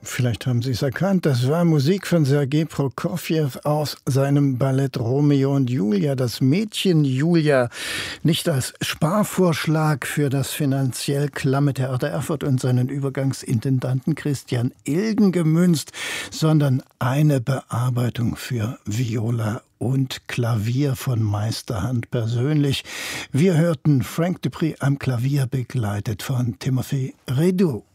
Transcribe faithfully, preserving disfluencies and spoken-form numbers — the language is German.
Vielleicht haben Sie es erkannt, das war Musik von Sergei Prokofjew aus seinem Ballett Romeo und Julia. Das Mädchen Julia, nicht als Sparvorschlag für das finanziell klamme Theater Erfurt und seinen Übergangsintendanten Christian Ilgen gemünzt, sondern eine Bearbeitung für Viola und Klavier von Meisterhand persönlich. Wir hörten Frank Dupree am Klavier, begleitet von Timothy Redoux.